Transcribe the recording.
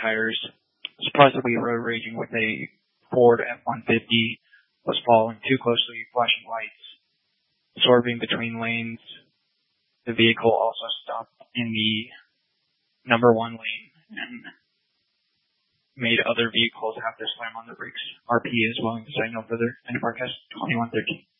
tires, supposedly road raging with a Ford F-150, was following too closely, flashing lights, swerving between lanes. The vehicle also stopped in the number 1 lane and made other vehicles have to slam on the brakes. RP is willing to say no further. End of broadcast 2113.